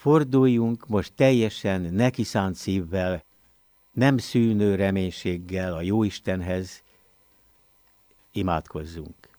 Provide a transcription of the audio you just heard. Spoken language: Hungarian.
Forduljunk most teljesen nekiszánt szívvel, nem szűnő reménységgel a Jóistenhez, imádkozzunk.